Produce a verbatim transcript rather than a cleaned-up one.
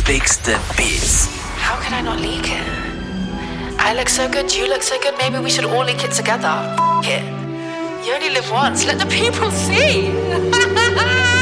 Fix the Beats. How could I not leak it? I look so good, you look so good, maybe we should all link it together. F it. You only live once, let the people see.